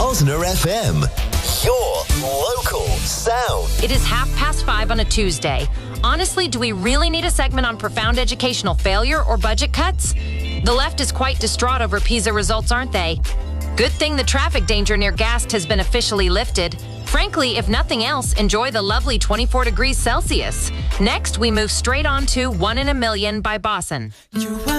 Osner FM, your local sound. It is 5:30 on a Tuesday. Honestly, do we really need a segment on profound educational failure or budget cuts? The left is quite distraught over PISA results, aren't they? Good thing the traffic danger near Gast has been officially lifted. Frankly, if nothing else, enjoy the lovely 24 degrees Celsius. Next, we move straight on to One in a Million by Boston.